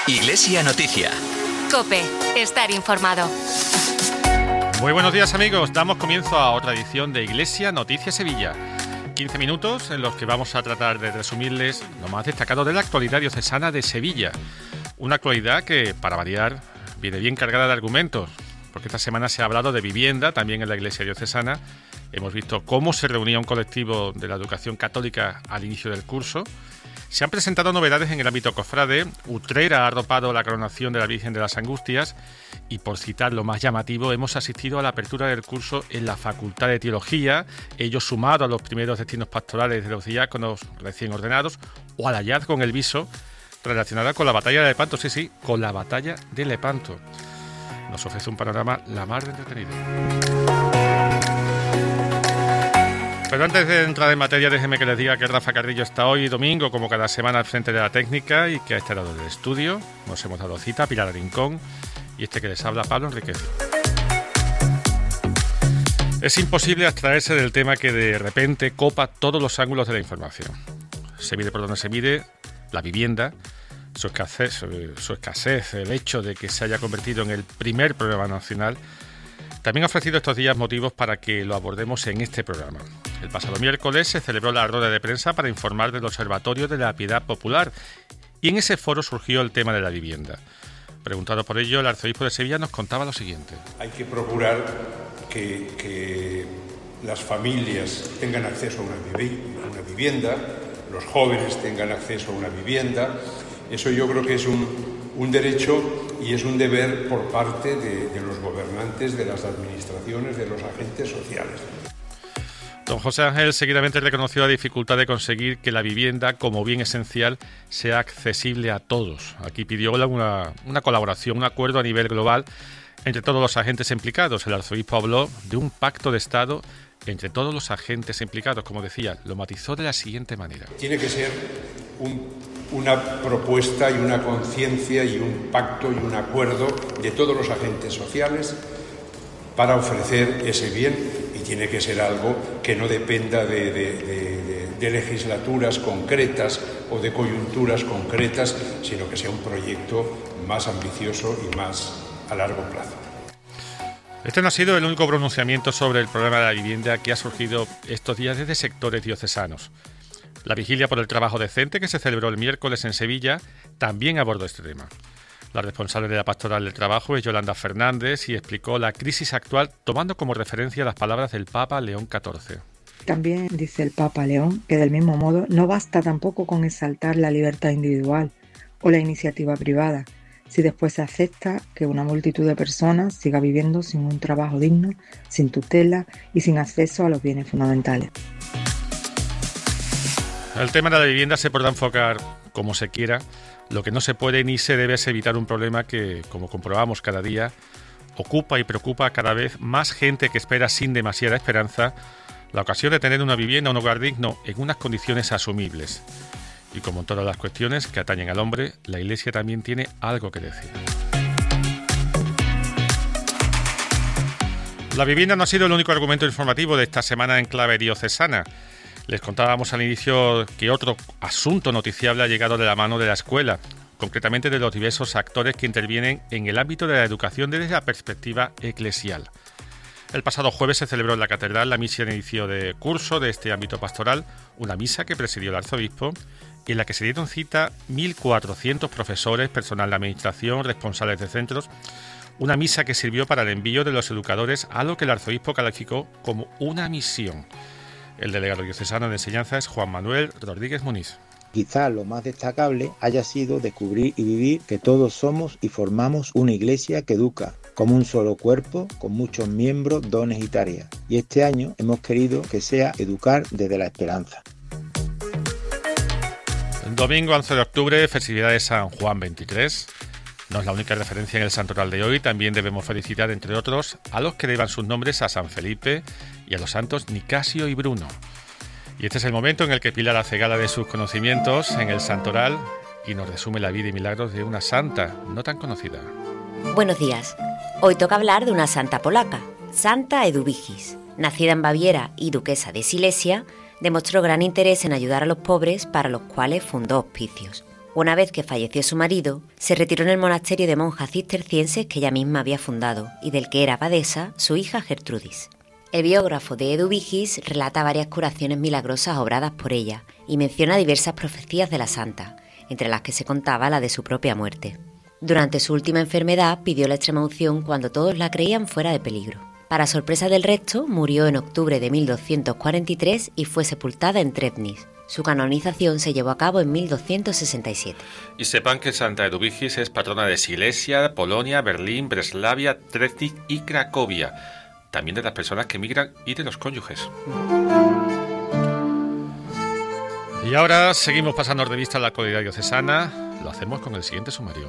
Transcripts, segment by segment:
Iglesia Noticia. COPE. Estar informado. Muy buenos días, amigos. Damos comienzo a otra edición de Iglesia Noticia Sevilla. 15 minutos en los que vamos a tratar de resumirles lo más destacado de la actualidad diocesana de Sevilla. Una actualidad que, para variar, viene bien cargada de argumentos, porque esta semana se ha hablado de vivienda, también en la Iglesia diocesana. Hemos visto cómo se reunía un colectivo de la educación católica al inicio del curso. Se han presentado novedades en el ámbito cofrade. Utrera ha arropado la coronación de la Virgen de las Angustias y, por citar lo más llamativo, hemos asistido a la apertura del curso en la Facultad de Teología, ello sumado a los primeros destinos pastorales de los diáconos recién ordenados o al hallazgo en el viso relacionada con la batalla de Lepanto. Sí, con la batalla de Lepanto. Nos ofrece un panorama la más de entretenido. Pero antes de entrar en materia, déjenme que les diga que Rafa Carrillo está hoy domingo, como cada semana, al frente de la técnica y que a este lado del estudio nos hemos dado cita, Pilar Rincón y este que les habla, Pablo Enríquez. Es imposible abstraerse del tema que de repente copa todos los ángulos de la información. Se mide por donde se mide, la vivienda, su escasez, el hecho de que se haya convertido en el primer problema nacional. También ha ofrecido estos días motivos para que lo abordemos en este programa. El pasado miércoles se celebró la rueda de prensa para informar del Observatorio de la Piedad Popular y en ese foro surgió el tema de la vivienda. Preguntado por ello, el arzobispo de Sevilla nos contaba lo siguiente. Hay que procurar que las familias tengan acceso a una vivienda, los jóvenes tengan acceso a una vivienda. Eso yo creo que es un derecho y es un deber por parte de los gobernantes, de las administraciones, de los agentes sociales. Don José Ángel seguidamente reconoció la dificultad de conseguir que la vivienda, como bien esencial, sea accesible a todos. Aquí pidió una colaboración, un acuerdo a nivel global entre todos los agentes implicados. El arzobispo habló de un pacto de Estado entre todos los agentes implicados. Como decía, lo matizó de la siguiente manera. Tiene que ser una propuesta y una conciencia y un pacto y un acuerdo de todos los agentes sociales para ofrecer ese bien, y tiene que ser algo que no dependa de legislaturas concretas o de coyunturas concretas, sino que sea un proyecto más ambicioso y más a largo plazo. Este no ha sido el único pronunciamiento sobre el problema de la vivienda que ha surgido estos días desde sectores diocesanos. La Vigilia por el Trabajo Decente, que se celebró el miércoles en Sevilla, también abordó este tema. La responsable de la Pastoral del Trabajo es Yolanda Fernández y explicó la crisis actual tomando como referencia las palabras del Papa León XIV. También dice el Papa León que, del mismo modo, no basta tampoco con exaltar la libertad individual o la iniciativa privada, si después se acepta que una multitud de personas siga viviendo sin un trabajo digno, sin tutela y sin acceso a los bienes fundamentales. El tema de la vivienda se podrá enfocar como se quiera. Lo que no se puede ni se debe es evitar un problema que, como comprobamos cada día, ocupa y preocupa a cada vez más gente que espera sin demasiada esperanza la ocasión de tener una vivienda, un hogar digno, en unas condiciones asumibles. Y como en todas las cuestiones que atañen al hombre, la Iglesia también tiene algo que decir. La vivienda no ha sido el único argumento informativo de esta semana en clave diocesana. Les contábamos al inicio que otro asunto noticiable ha llegado de la mano de la escuela, concretamente de los diversos actores que intervienen en el ámbito de la educación desde la perspectiva eclesial. El pasado jueves se celebró en la Catedral la misa de inicio de curso de este ámbito pastoral, una misa que presidió el arzobispo, en la que se dieron cita 1.400 profesores, personal de administración, responsables de centros, una misa que sirvió para el envío de los educadores a lo que el arzobispo calificó como una misión. El delegado diocesano de enseñanza es Juan Manuel Rodríguez Muniz. Quizá lo más destacable haya sido descubrir y vivir que todos somos y formamos una iglesia que educa, como un solo cuerpo, con muchos miembros, dones y tareas. Y este año hemos querido que sea educar desde la esperanza. El domingo 11 de octubre, festividad de San Juan 23. No es la única referencia en el santoral de hoy. También debemos felicitar, entre otros, a los que deban sus nombres a San Felipe y a los santos Nicasio y Bruno. Y este es el momento en el que Pilar hace gala de sus conocimientos en el santoral y nos resume la vida y milagros de una santa no tan conocida. Buenos días. Hoy toca hablar de una santa polaca, Santa Eduvigis. Nacida en Baviera y duquesa de Silesia, demostró gran interés en ayudar a los pobres, para los cuales fundó hospicios. Una vez que falleció su marido, se retiró en el monasterio de monjas cistercienses que ella misma había fundado y del que era abadesa su hija Gertrudis. El biógrafo de Eduvigis relata varias curaciones milagrosas obradas por ella y menciona diversas profecías de la santa, entre las que se contaba la de su propia muerte. Durante su última enfermedad pidió la extremaunción cuando todos la creían fuera de peligro. Para sorpresa del resto, murió en octubre de 1243 y fue sepultada en Trebnis. Su canonización se llevó a cabo en 1267. Y sepan que Santa Eduvigis es patrona de Silesia, Polonia, Berlín, Breslavia, Trebnik y Cracovia. También de las personas que emigran y de los cónyuges. Y ahora seguimos pasando revista a la actualidad diocesana. Lo hacemos con el siguiente sumario.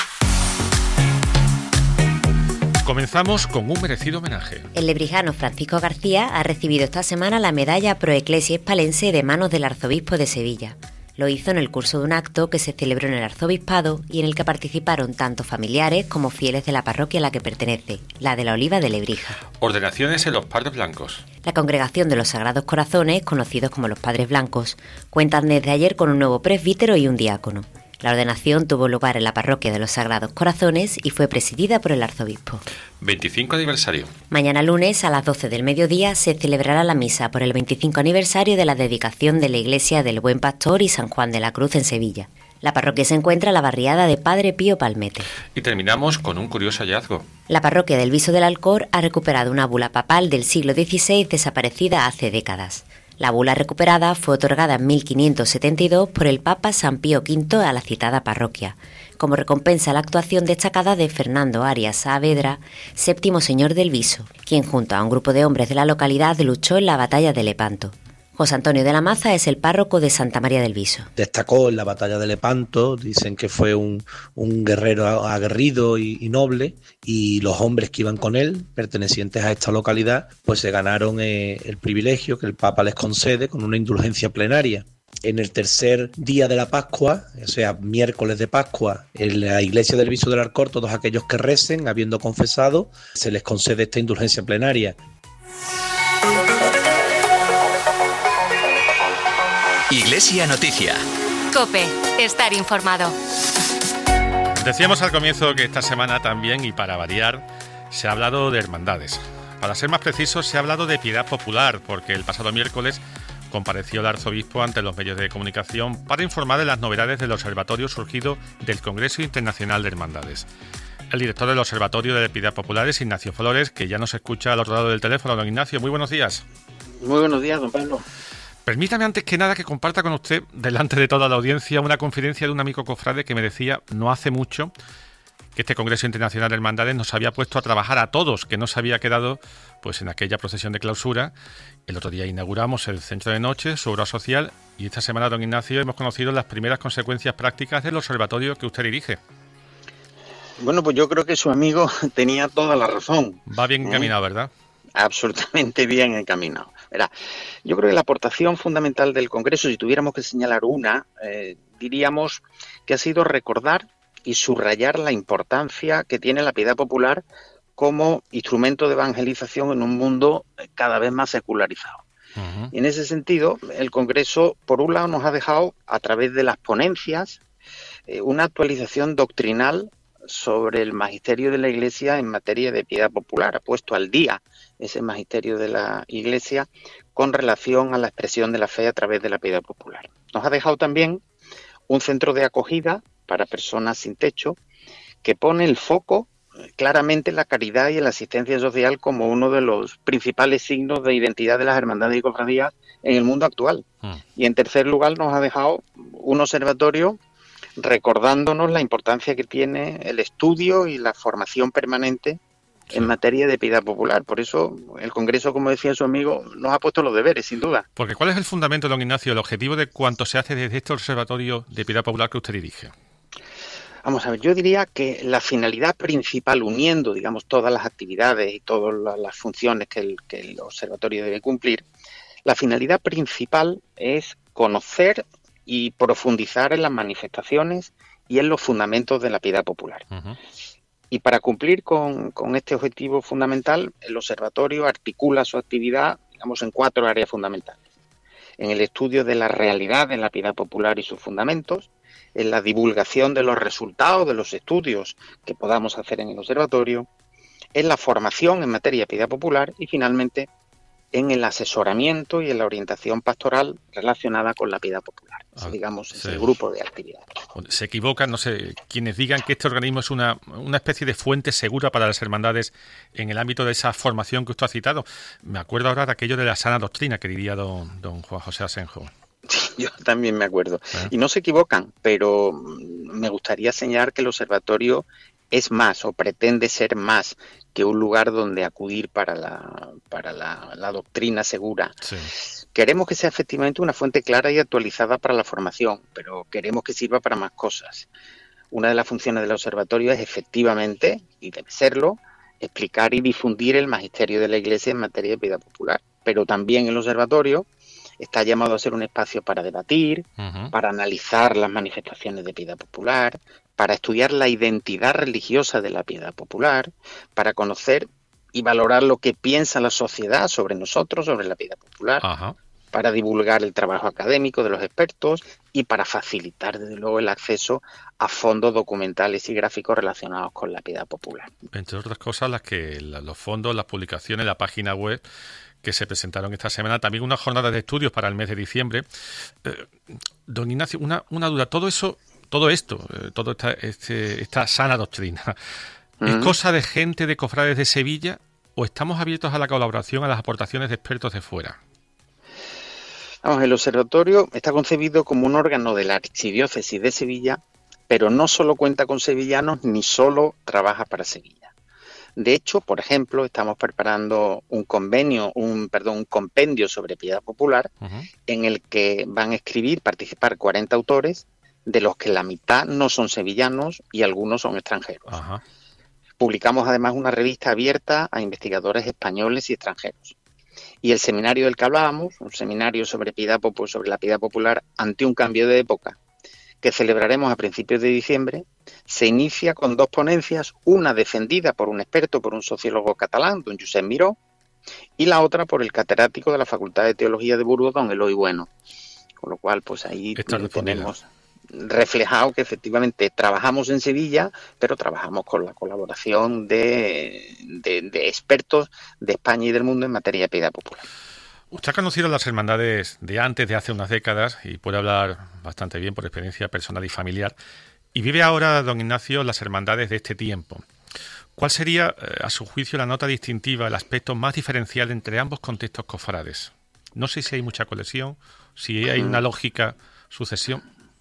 Comenzamos con un merecido homenaje. El lebrijano Francisco García ha recibido esta semana la medalla Pro Ecclesia Hispalense de manos del arzobispo de Sevilla. Lo hizo en el curso de un acto que se celebró en el arzobispado y en el que participaron tanto familiares como fieles de la parroquia a la que pertenece, la de la Oliva de Lebrija. Ordenaciones en los Padres Blancos. La Congregación de los Sagrados Corazones, conocidos como los Padres Blancos, cuentan desde ayer con un nuevo presbítero y un diácono. La ordenación tuvo lugar en la parroquia de los Sagrados Corazones y fue presidida por el arzobispo. 25 aniversario. Mañana lunes a las 12 del mediodía se celebrará la misa por el 25 aniversario de la dedicación de la iglesia del Buen Pastor y San Juan de la Cruz en Sevilla. La parroquia se encuentra en la barriada de Padre Pío Palmete. Y terminamos con un curioso hallazgo. La parroquia del Viso del Alcor ha recuperado una bula papal del siglo XVI desaparecida hace décadas. La bula recuperada fue otorgada en 1572 por el Papa San Pío V a la citada parroquia, como recompensa a la actuación destacada de Fernando Arias Saavedra, séptimo señor del Viso, quien junto a un grupo de hombres de la localidad luchó en la batalla de Lepanto. José Antonio de la Maza es el párroco de Santa María del Viso. Destacó en la batalla de Lepanto, dicen que fue un guerrero aguerrido y noble, y los hombres que iban con él, pertenecientes a esta localidad, pues se ganaron el privilegio que el Papa les concede con una indulgencia plenaria. En el tercer día de la Pascua, o sea, miércoles de Pascua, en la iglesia del Viso del Alcor, todos aquellos que recen, habiendo confesado, se les concede esta indulgencia plenaria. Iglesia Noticia. COPE, estar informado. Decíamos al comienzo que esta semana también, y para variar, se ha hablado de hermandades. Para ser más precisos, se ha hablado de piedad popular, porque el pasado miércoles compareció el arzobispo ante los medios de comunicación para informar de las novedades del observatorio surgido del Congreso Internacional de Hermandades. El director del Observatorio de Piedad Popular es Ignacio Flores, que ya nos escucha al otro lado del teléfono. Don Ignacio, muy buenos días. Muy buenos días, don Pablo. Permítame antes que nada que comparta con usted, delante de toda la audiencia, una confidencia de un amigo cofrade que me decía no hace mucho que este Congreso Internacional de Hermandades nos había puesto a trabajar a todos, que no se había quedado pues en aquella procesión de clausura. El otro día inauguramos el centro de noche, su obra social, y esta semana, don Ignacio, hemos conocido las primeras consecuencias prácticas del observatorio que usted dirige. Bueno, pues yo creo que su amigo tenía toda la razón. Va bien encaminado, ¿verdad? Absolutamente bien encaminado. Verá, yo creo que la aportación fundamental del Congreso, si tuviéramos que señalar una, diríamos que ha sido recordar y subrayar la importancia que tiene la piedad popular como instrumento de evangelización en un mundo cada vez más secularizado. Uh-huh. Y en ese sentido, el Congreso, por un lado, nos ha dejado, a través de las ponencias, una actualización doctrinal sobre el magisterio de la Iglesia en materia de piedad popular. Ha puesto al día ese magisterio de la Iglesia con relación a la expresión de la fe a través de la piedad popular. Nos ha dejado también un centro de acogida para personas sin techo que pone el foco claramente en la caridad y en la asistencia social como uno de los principales signos de identidad de las hermandades y cofradías en el mundo actual. Y en tercer lugar nos ha dejado un observatorio recordándonos la importancia que tiene el estudio y la formación permanente en materia de piedad popular. Por eso el Congreso, como decía su amigo, nos ha puesto los deberes, sin duda. Porque ¿cuál es el fundamento, don Ignacio, el objetivo de cuánto se hace desde este observatorio de piedad popular que usted dirige? Vamos a ver, yo diría que la finalidad principal, uniendo, digamos, todas las actividades y todas las funciones que el observatorio debe cumplir, la finalidad principal es conocer y profundizar en las manifestaciones y en los fundamentos de la piedad popular. Uh-huh. Y para cumplir con este objetivo fundamental, el observatorio articula su actividad, digamos, en 4 áreas fundamentales. En el estudio de la realidad de la piedad popular y sus fundamentos, en la divulgación de los resultados de los estudios que podamos hacer en el observatorio, en la formación en materia de piedad popular y finalmente en el asesoramiento y en la orientación pastoral relacionada con la piedad popular. Digamos, es el grupo de actividades. Se equivocan, no sé, quienes digan que este organismo es una especie de fuente segura para las hermandades en el ámbito de esa formación que usted ha citado. Me acuerdo ahora de aquello de la sana doctrina que diría don Juan José Asenjo. Yo también me acuerdo. Y no se equivocan, pero me gustaría señalar que el observatorio es más o pretende ser más que un lugar donde acudir para la doctrina segura. Sí. Queremos que sea efectivamente una fuente clara y actualizada para la formación, pero queremos que sirva para más cosas. Una de las funciones del observatorio es efectivamente, y debe serlo, explicar y difundir el magisterio de la Iglesia en materia de piedad popular. Pero también el observatorio está llamado a ser un espacio para debatir, para analizar las manifestaciones de piedad popular, para estudiar la identidad religiosa de la piedad popular, para conocer y valorar lo que piensa la sociedad sobre nosotros, sobre la piedad popular, para divulgar el trabajo académico de los expertos y para facilitar, desde luego, el acceso a fondos documentales y gráficos relacionados con la piedad popular. Entre otras cosas, los fondos, las publicaciones, la página web que se presentaron esta semana, también una jornada de estudios para el mes de diciembre. Don Ignacio, una duda, toda esta sana doctrina, ¿es cosa de gente de cofrades de Sevilla o estamos abiertos a la colaboración, a las aportaciones de expertos de fuera? Vamos, el observatorio está concebido como un órgano de la Archidiócesis de Sevilla, pero no solo cuenta con sevillanos ni solo trabaja para Sevilla. De hecho, por ejemplo, estamos preparando un compendio sobre piedad popular, en el que van a participar 40 autores, de los que la mitad no son sevillanos y algunos son extranjeros. Publicamos además una revista abierta a investigadores españoles y extranjeros. Y el seminario del que hablábamos, un seminario sobre la piedad popular ante un cambio de época, que celebraremos a principios de diciembre, se inicia con 2 ponencias, una defendida por un experto, por un sociólogo catalán, don Josep Miró, y la otra por el catedrático de la Facultad de Teología de Burgos, don Eloy Bueno. Con lo cual, pues ahí tenemos reflejado que efectivamente trabajamos en Sevilla, pero trabajamos con la colaboración de expertos de España y del mundo en materia de piedad popular. Usted ha conocido las hermandades de antes, de hace unas décadas, y puede hablar bastante bien por experiencia personal y familiar. Y vive ahora, don Ignacio, las hermandades de este tiempo. ¿Cuál sería, a su juicio, la nota distintiva, el aspecto más diferencial entre ambos contextos cofrades? No sé si hay mucha conexión, si hay una lógica sucesión.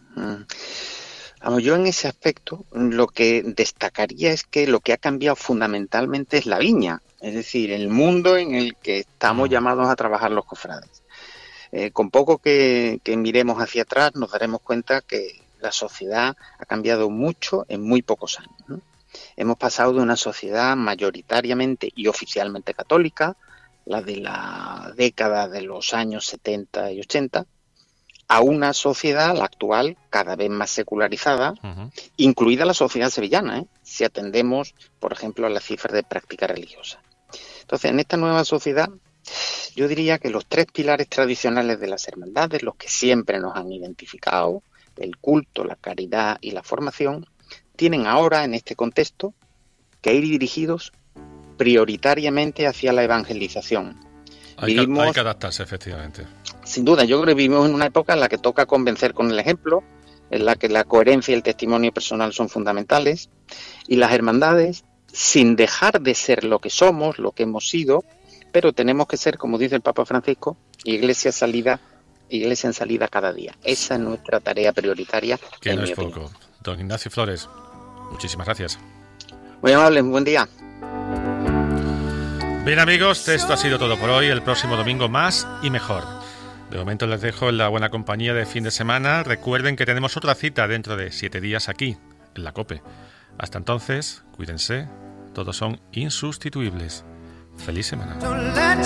Yo en ese aspecto lo que destacaría es que lo que ha cambiado fundamentalmente es la viña, es decir, el mundo en el que estamos llamados a trabajar los cofrades. Con poco que miremos hacia atrás nos daremos cuenta que la sociedad ha cambiado mucho en muy pocos años, ¿no? Hemos pasado de una sociedad mayoritariamente y oficialmente católica, la de la década de los años 70 y 80, a una sociedad, la actual, cada vez más secularizada, incluida la sociedad sevillana, si atendemos, por ejemplo, a las cifras de práctica religiosa. Entonces, en esta nueva sociedad, yo diría que los 3 pilares tradicionales de las hermandades, los que siempre nos han identificado, el culto, la caridad y la formación, tienen ahora, en este contexto, que ir dirigidos prioritariamente hacia la evangelización. Hay que adaptarse, efectivamente. Sin duda, yo creo que vivimos en una época en la que toca convencer con el ejemplo, en la que la coherencia y el testimonio personal son fundamentales, y las hermandades, sin dejar de ser lo que somos, lo que hemos sido, pero tenemos que ser, como dice el Papa Francisco, iglesia en salida cada día. Esa es nuestra tarea prioritaria. Que no es poco. Don Ignacio Flores, muchísimas gracias. Muy amable, buen día. Bien, amigos, esto ha sido todo por hoy. El próximo domingo más y mejor. De momento les dejo en la buena compañía de fin de semana. Recuerden que tenemos otra cita dentro de 7 días aquí, en la COPE. Hasta entonces, cuídense. Todos son insustituibles. Feliz semana.